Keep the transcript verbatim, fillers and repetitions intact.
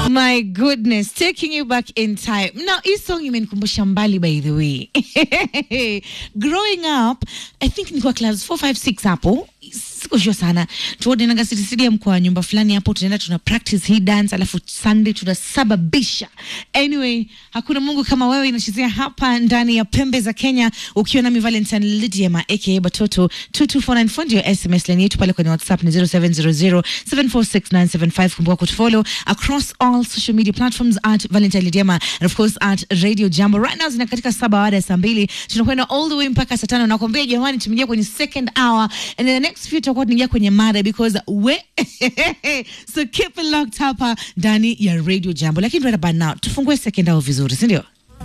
My goodness, taking you back in time. Now, this song imenikumbusha mbali, by the way. Growing up, I think nilikuwa class four, five, six hapo. Siko sure sana. Tuode nanga city stadium kwa nyumba fulani hapo, tunaenda tuna practice hii dance, alafu Sunday tunasababisha. Anyway, hakuna Mungu kama wewe inachezea hapa ndani ya pembe za Kenya ukiwa na mi Valentine Lydia ma aka Batoto. Two two four nine four ndio S M S line yetu pale kwenye WhatsApp ni zero seven zero zero seven four six nine seven five. Kumbuka kutufollow across all social media platforms at Valentine Lydia and of course at Radio Jambo. Right now zina katika saba baada ya saa mbili. Tunakwenda all the way mpaka saa tano. Nakwambia jamani, tumeingia kwenye second hour and in the next few tutakuwa tunaingia kwenye mada because we so keep it locked hapa ndani ya Radio Jambo. Lakini right about now tufungue second hour vizuri, si ndio?